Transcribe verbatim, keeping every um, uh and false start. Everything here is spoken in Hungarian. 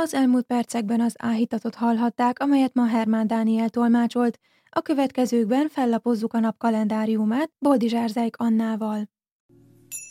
Az elmúlt percekben az áhítatot hallhatták, amelyet ma Hermán Dániel tolmácsolt. A következőkben fellapozzuk a nap kalendáriumát Boldizsár Zejk Annával.